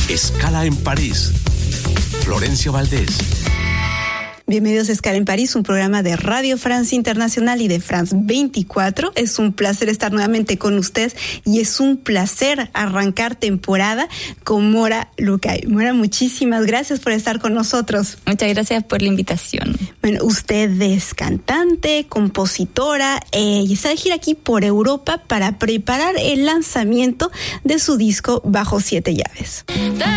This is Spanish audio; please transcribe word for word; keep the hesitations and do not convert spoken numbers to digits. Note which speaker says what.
Speaker 1: Escala en París. Florencia Valdés.
Speaker 2: Bienvenidos a Escala en París, un programa de Radio France Internacional y de France veinticuatro. Es un placer estar nuevamente con ustedes y es un placer arrancar temporada con Mora Lucay. Mora, muchísimas gracias por estar con nosotros.
Speaker 3: Muchas gracias por la invitación.
Speaker 2: Bueno, usted es cantante, compositora eh, y está de gira aquí por Europa para preparar el lanzamiento de su disco Bajo Siete Llaves.